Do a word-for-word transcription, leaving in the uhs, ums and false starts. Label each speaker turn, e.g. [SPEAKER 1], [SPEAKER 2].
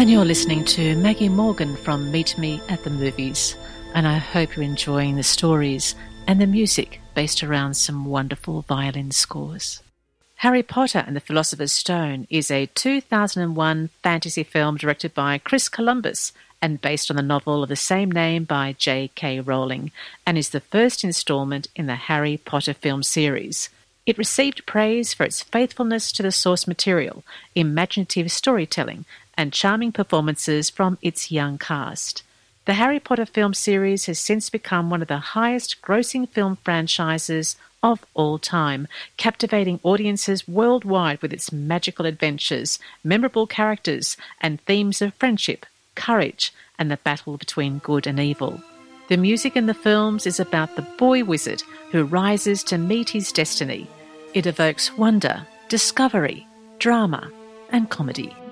[SPEAKER 1] And you're listening to Maggie Morgan from Meet Me at the Movies, and I hope you're enjoying the stories and the music based around some wonderful violin scores. Harry Potter and the Philosopher's Stone is a two thousand one fantasy film directed by Chris Columbus and based on the novel of the same name by J K Rowling, and is the first installment in the Harry Potter film series. It received praise for its faithfulness to the source material, imaginative storytelling, and charming performances from its young cast. The Harry Potter film series has since become one of the highest-grossing film franchises of all time, captivating audiences worldwide with its magical adventures, memorable characters, and themes of friendship, courage, and the battle between good and evil. The music in the films is about the boy wizard who rises to meet his destiny. It evokes wonder, discovery, drama, and comedy.